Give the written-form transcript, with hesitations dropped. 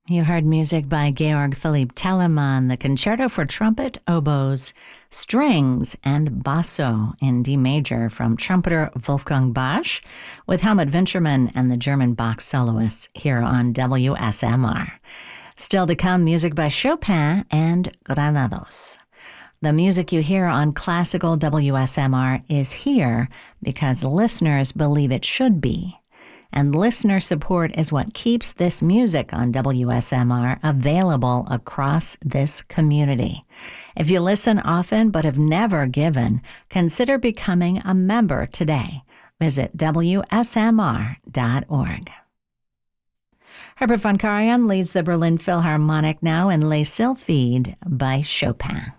You heard music by Georg Philipp Telemann, the Concerto for Trumpet, Oboes, Strings, and Basso in D major from trumpeter Wolfgang Basch, with Helmut Wintermann and the German Bach soloists here on WSMR. Still to come, music by Chopin and Granados. The music you hear on Classical WSMR is here because listeners believe it should be. And listener support is what keeps this music on WSMR available across this community. If you listen often but have never given, consider becoming a member today. Visit WSMR.org. Herbert von Karajan leads the Berlin Philharmonic now in Les Sylphides by Chopin.